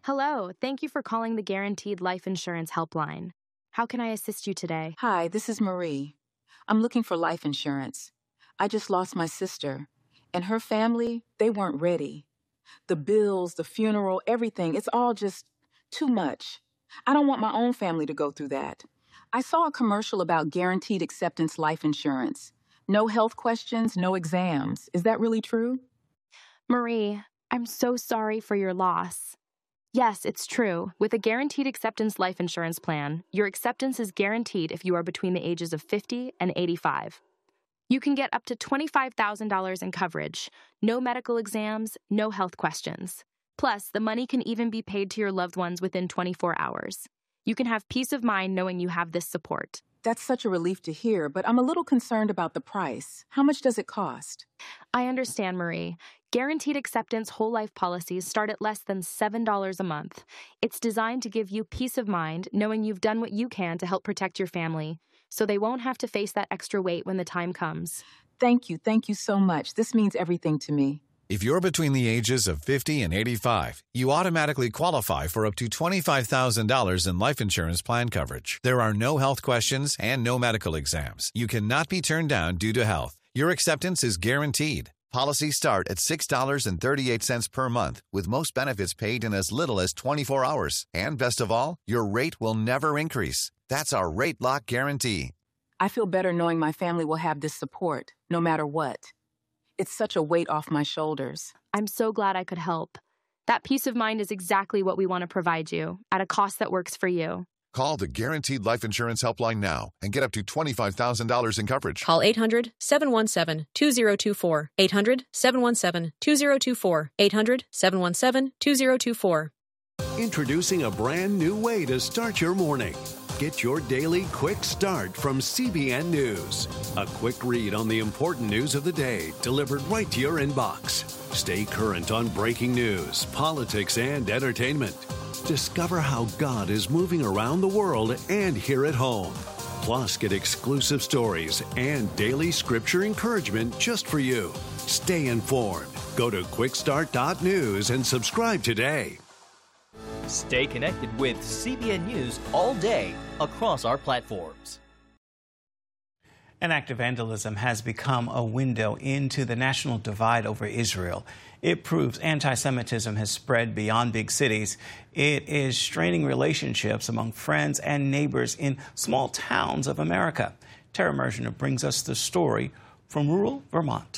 Hello, thank you for calling the Guaranteed Life Insurance Helpline. How can I assist you today? Hi, this is Marie. I'm looking for life insurance. I just lost my sister, and her family, they weren't ready. The bills, the funeral, everything, it's all just too much. I don't want my own family to go through that. I saw a commercial about Guaranteed Acceptance Life Insurance. No health questions, no exams. Is that really true? Marie, I'm so sorry for your loss. Yes, it's true. With a Guaranteed Acceptance Life Insurance plan, your acceptance is guaranteed if you are between the ages of 50 and 85. You can get up to $25,000 in coverage, no medical exams, no health questions. Plus, the money can even be paid to your loved ones within 24 hours. You can have peace of mind knowing you have this support. That's such a relief to hear, but I'm a little concerned about the price. How much does it cost? I understand, Marie. Guaranteed Acceptance whole life policies start at less than $7 a month. It's designed to give you peace of mind knowing you've done what you can to help protect your family, so they won't have to face that extra weight when the time comes. Thank you so much. This means everything to me. If you're between the ages of 50 and 85, you automatically qualify for up to $25,000 in life insurance plan coverage. There are no health questions and no medical exams. You cannot be turned down due to health. Your acceptance is guaranteed. Policies start at $6.38 per month, with most benefits paid in as little as 24 hours. And best of all, your rate will never increase. That's our Rate Lock Guarantee. I feel better knowing my family will have this support, no matter what. It's such a weight off my shoulders. I'm so glad I could help. That peace of mind is exactly what we want to provide you, at a cost that works for you. Call the Guaranteed Life Insurance Helpline now and get up to $25,000 in coverage. Call 800-717-2024. 800-717-2024. 800-717-2024. Introducing a brand new way to start your morning. Get your daily quick start from CBN News. A quick read on the important news of the day delivered right to your inbox. Stay current on breaking news, politics, and entertainment. Discover how God is moving around the world and here at home. Plus, get exclusive stories and daily scripture encouragement just for you. Stay informed. Go to quickstart.news and subscribe today. Stay connected with CBN News all day across our platforms. An act of vandalism has become a window into the national divide over Israel. It proves anti-Semitism has spread beyond big cities. It is straining relationships among friends and neighbors in small towns of America. Tara Mergener brings us the story from rural Vermont.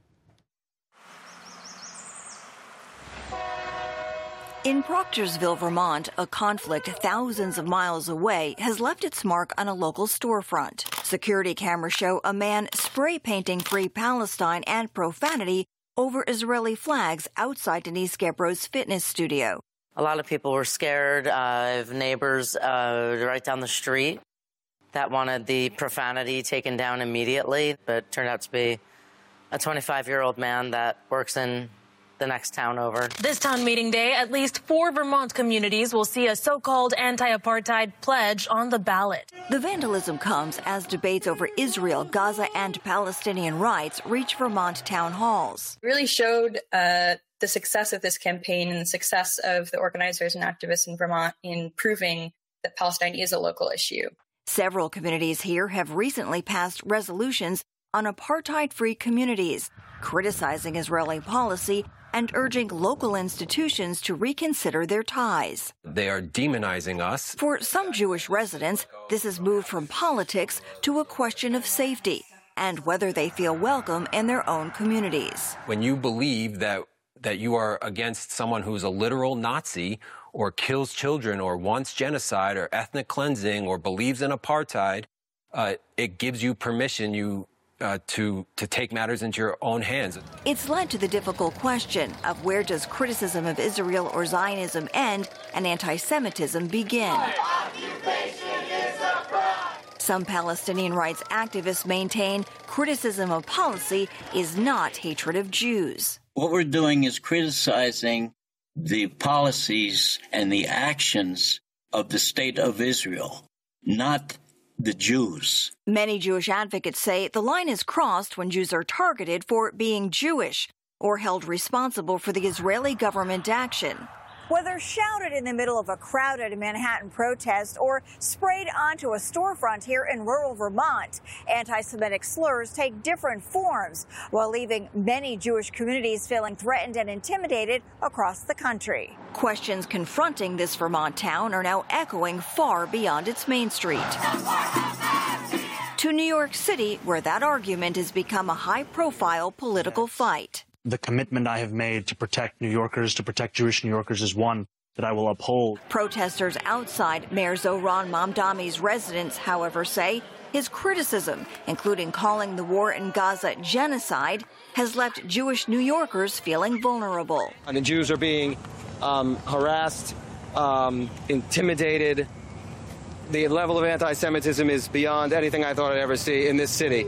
In Proctorsville, Vermont, a conflict thousands of miles away has left its mark on a local storefront. Security cameras show a man spray painting Free Palestine and profanity over Israeli flags outside Denise Gebro's fitness studio. A lot of people were scared of neighbors right down the street that wanted the profanity taken down immediately, but it turned out to be a 25-year-old man that works in the next town over. This town meeting day, at least 4 Vermont communities will see a so-called anti-apartheid pledge on the ballot. The vandalism comes as debates over Israel, Gaza, and Palestinian rights reach Vermont town halls. It really showed the success of this campaign and the success of the organizers and activists in Vermont in proving that Palestine is a local issue. Several communities here have recently passed resolutions on apartheid-free communities, criticizing Israeli policy and urging local institutions to reconsider their ties. They are demonizing us. For some Jewish residents, this has moved from politics to a question of safety and whether they feel welcome in their own communities. When you believe that you are against someone who's a literal Nazi or kills children or wants genocide or ethnic cleansing or believes in apartheid, it gives you permission to take matters into your own hands. It's led to the difficult question of where does criticism of Israel or Zionism end and anti-Semitism begin? Some Palestinian rights activists maintain criticism of policy is not hatred of Jews. What we're doing is criticizing the policies and the actions of the state of Israel, not the Jews. Many Jewish advocates say the line is crossed when Jews are targeted for being Jewish or held responsible for the Israeli government action. whether shouted in the middle of a crowded Manhattan protest or sprayed onto a storefront here in rural Vermont. Anti-Semitic slurs take different forms, while leaving many Jewish communities feeling threatened and intimidated across the country. Questions confronting this Vermont town are now echoing far beyond its main street. To New York City, where that argument has become a high-profile political fight. The commitment I have made to protect New Yorkers, to protect Jewish New Yorkers, is one that I will uphold. Protesters outside Mayor Zohran Mamdani's residence, however, say his criticism, including calling the war in Gaza genocide, has left Jewish New Yorkers feeling vulnerable. And the Jews are being harassed, intimidated. The level of anti-Semitism is beyond anything I thought I'd ever see in this city.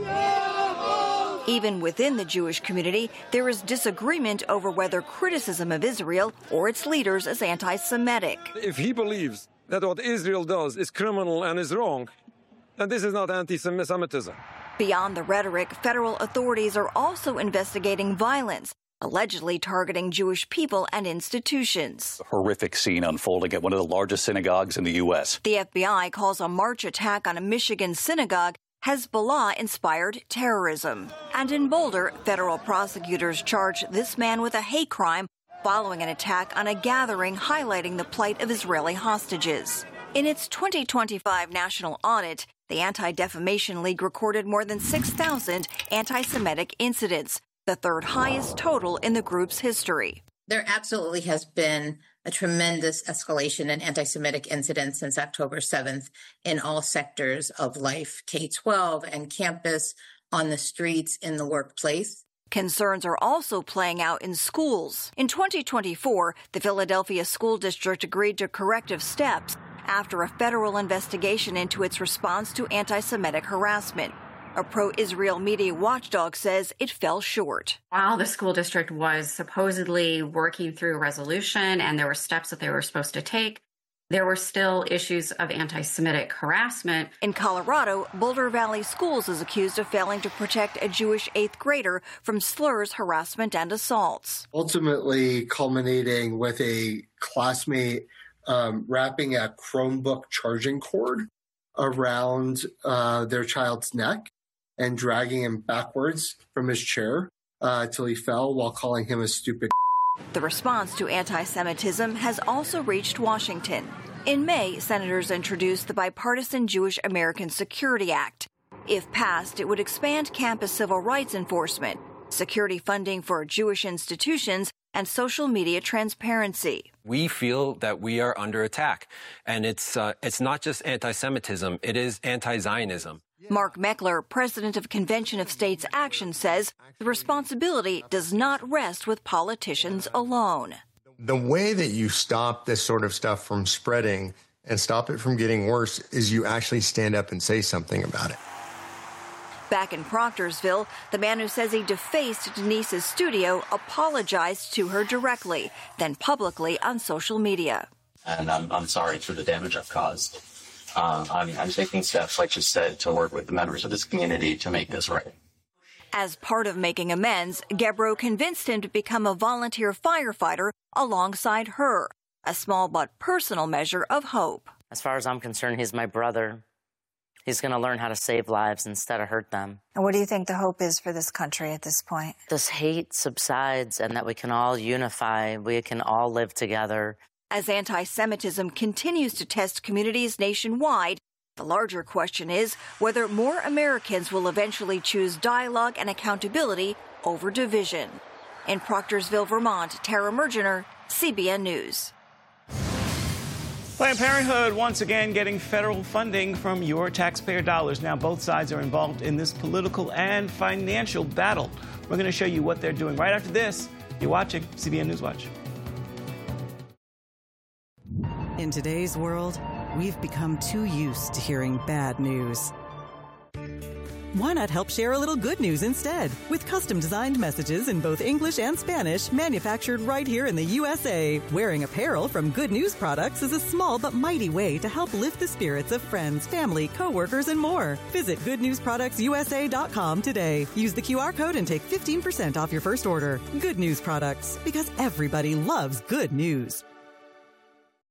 Even within the Jewish community, there is disagreement over whether criticism of Israel or its leaders is anti-Semitic. If he believes that what Israel does is criminal and is wrong, then this is not anti-Semitism. Beyond the rhetoric, federal authorities are also investigating violence, allegedly targeting Jewish people and institutions. A horrific scene unfolding at one of the largest synagogues in the U.S. The FBI calls a March attack on a Michigan synagogue Hezbollah-inspired terrorism. And in Boulder, federal prosecutors charged this man with a hate crime following an attack on a gathering highlighting the plight of Israeli hostages. In its 2025 national audit, the Anti-Defamation League recorded more than 6,000 anti-Semitic incidents, the third highest total in the group's history. There absolutely has been a tremendous escalation in anti-Semitic incidents since October 7th in all sectors of life, K-12 and campus, on the streets, in the workplace. Concerns are also playing out in schools. In 2024, the Philadelphia School District agreed to corrective steps after a federal investigation into its response to anti-Semitic harassment. A pro-Israel media watchdog says it fell short. While the school district was supposedly working through a resolution and there were steps that they were supposed to take, there were still issues of anti-Semitic harassment. In Colorado, Boulder Valley Schools is accused of failing to protect a Jewish 8th grader from slurs, harassment, and assaults. Ultimately culminating with a classmate wrapping a Chromebook charging cord around their child's neck and dragging him backwards from his chair till he fell while calling him a stupid. The response to anti-Semitism has also reached Washington. In May, senators introduced the bipartisan Jewish American Security Act. If passed, it would expand campus civil rights enforcement, security funding for Jewish institutions, and social media transparency. We feel that we are under attack, and it's not just anti-Semitism, it is anti-Zionism. Mark Meckler, president of Convention of States Action, says the responsibility does not rest with politicians alone. The way that you stop this sort of stuff from spreading and stop it from getting worse is you actually stand up and say something about it. Back in Proctorsville, the man who says he defaced Denise's studio apologized to her directly, then publicly on social media. And I'm sorry for the damage I've caused. I'm taking steps, like you said, to work with the members of this community to make this right. As part of making amends, Gebro convinced him to become a volunteer firefighter alongside her, a small but personal measure of hope. As far as I'm concerned, he's my brother. He's going to learn how to save lives instead of hurt them. And what do you think the hope is for this country at this point? This hate subsides and that we can all unify, we can all live together. As anti-Semitism continues to test communities nationwide, the larger question is whether more Americans will eventually choose dialogue and accountability over division. In Proctorsville, Vermont, Tara Mergener, CBN News. Planned Parenthood once again getting federal funding from your taxpayer dollars. Now both sides are involved in this political and financial battle. We're going to show you what they're doing right after this. You're watching CBN News Watch. In today's world, we've become too used to hearing bad news. Why not help share a little good news instead? With custom-designed messages in both English and Spanish, manufactured right here in the USA. Wearing apparel from Good News Products is a small but mighty way to help lift the spirits of friends, family, coworkers, and more. Visit goodnewsproductsusa.com today. Use the QR code and take 15% off your first order. Good News Products, because everybody loves good news.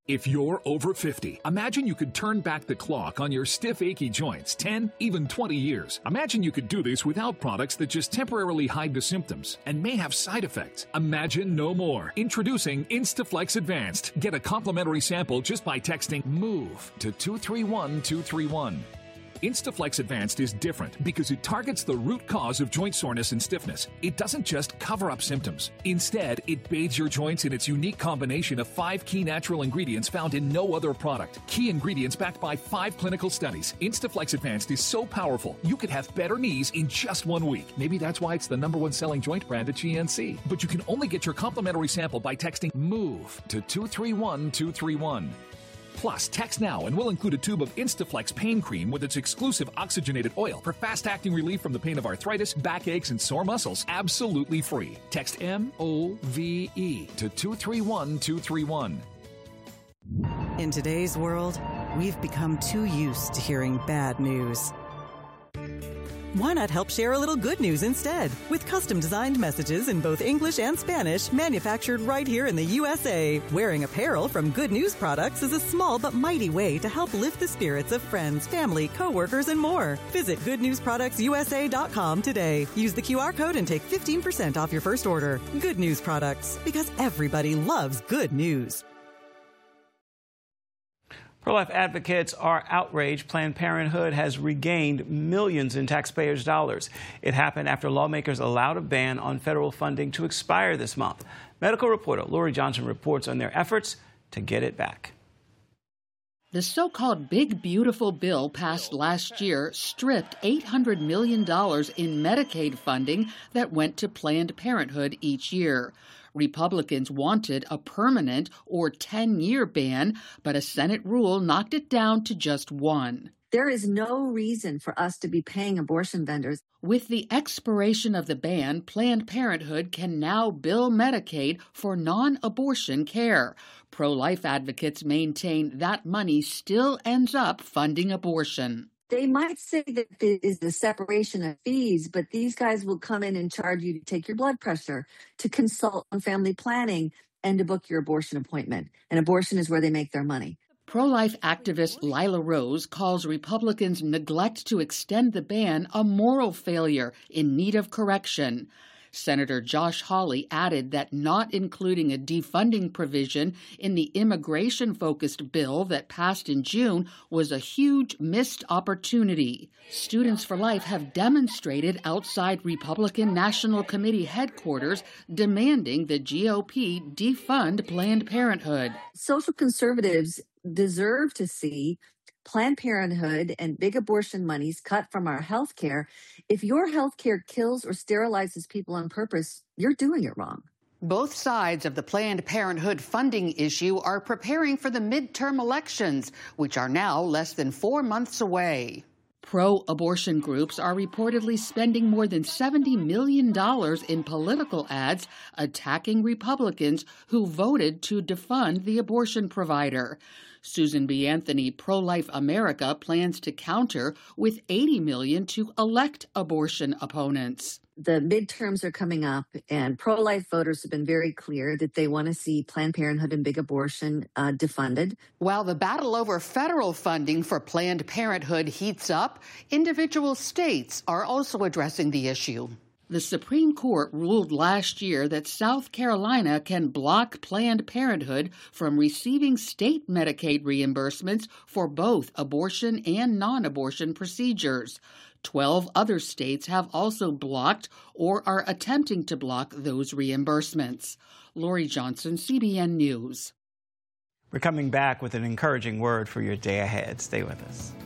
If you're over 50, imagine you could turn back the clock on your stiff, achy joints 10, even 20 years. Imagine you could do this without products that just temporarily hide the symptoms and may have side effects. Imagine no more. Introducing Instaflex Advanced. Get a complimentary sample just by texting MOVE to 231231. Instaflex Advanced is different because it targets the root cause of joint soreness and stiffness. It doesn't just cover up symptoms. Instead, it bathes your joints in its unique combination of 5 key natural ingredients found in no other product. Key ingredients backed by 5 clinical studies. Instaflex Advanced is so powerful, you could have better knees in just 1 week. Maybe that's why it's the #1 selling joint brand at GNC. But you can only get your complimentary sample by texting MOVE to 231231. Plus, text now and we'll include a tube of Instaflex pain cream with its exclusive oxygenated oil for fast-acting relief from the pain of arthritis, backaches, and sore muscles, absolutely free. Text MOVE to 231231. In today's world, we've become too used to hearing bad news. Why not help share a little good news instead? With custom-designed messages in both English and Spanish, manufactured right here in the USA. Wearing apparel from Good News Products is a small but mighty way to help lift the spirits of friends, family, coworkers, and more. Visit goodnewsproductsusa.com today. Use the QR code and take 15% off your first order. Good News Products, because everybody loves good news. Pro-life advocates are outraged Planned Parenthood has regained millions in taxpayers' dollars. It happened after lawmakers allowed a ban on federal funding to expire this month. Medical reporter Lori Johnson reports on their efforts to get it back. The so-called Big Beautiful Bill passed last year stripped $800 million in Medicaid funding that went to Planned Parenthood each year. Republicans wanted a permanent or 10-year ban, but a Senate rule knocked it down to just 1. There is no reason for us to be paying abortion vendors. With the expiration of the ban, Planned Parenthood can now bill Medicaid for non-abortion care. Pro-life advocates maintain that money still ends up funding abortion. They might say that it is the separation of fees, but these guys will come in and charge you to take your blood pressure, to consult on family planning, and to book your abortion appointment. And abortion is where they make their money. Pro-life activist Lila Rose calls Republicans' neglect to extend the ban a moral failure in need of correction. Senator Josh Hawley added that not including a defunding provision in the immigration-focused bill that passed in June was a huge missed opportunity. Students for Life have demonstrated outside Republican National Committee headquarters demanding the GOP defund Planned Parenthood. Social conservatives deserve to see Planned Parenthood and big abortion monies cut from our health care. If your health care kills or sterilizes people on purpose, you're doing it wrong. Both sides of the Planned Parenthood funding issue are preparing for the midterm elections, which are now less than 4 months away. Pro-abortion groups are reportedly spending more than $70 million in political ads attacking Republicans who voted to defund the abortion provider. Susan B. Anthony, Pro-Life America, plans to counter with $80 million to elect abortion opponents. The midterms are coming up, and pro-life voters have been very clear that they want to see Planned Parenthood and big abortion defunded. While the battle over federal funding for Planned Parenthood heats up, individual states are also addressing the issue. The Supreme Court ruled last year that South Carolina can block Planned Parenthood from receiving state Medicaid reimbursements for both abortion and non-abortion procedures. 12 other states have also blocked or are attempting to block those reimbursements. Lori Johnson, CBN News. We're coming back with an encouraging word for your day ahead. Stay with us.